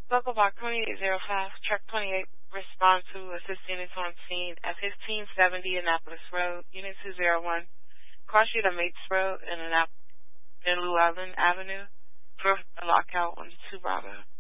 Local block 2805, truck 28, respond to assist units on scene at 1570 Annapolis Road, Unit 201, cross street of Mates Road and Llewellyn Avenue for a lockout on 2 Bravo.